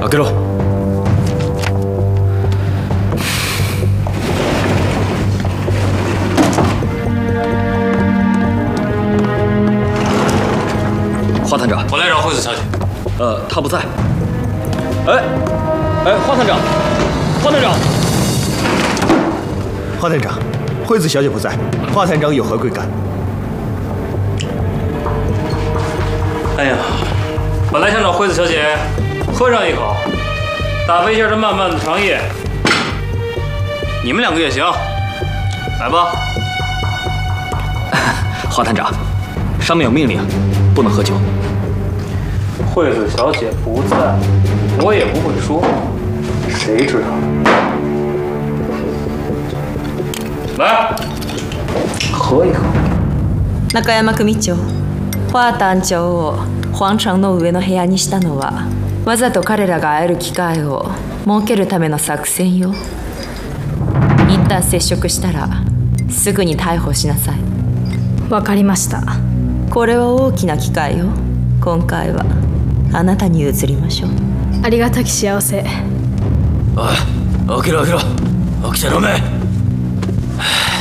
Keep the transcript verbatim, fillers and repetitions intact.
開けろ。华探长， 我来找惠子小姐。 呃，她不在。哎，哎，华探长，华探长， 华探长，惠子小姐不在，华探长有何贵干？ 哎呀，本来想找惠子小姐喝上一口，打发一下这漫漫的长夜。你们两个也行，来吧。 华探长，上面有命令，不能喝酒。 惠子小姐不在，我也不会说，谁知道？来，喝一口。 中山組長、ファー隊長をホアンチャンの上の部屋にしたのはわざと彼らが会える機会を設けるための作戦よ。一旦接触したらすぐに逮捕しなさい。 わかりました。 これは大きな機会よ。今回はあなたに譲りましょう。 ありがたき幸せ。 おい、開けろ開けろ。起きて飲め。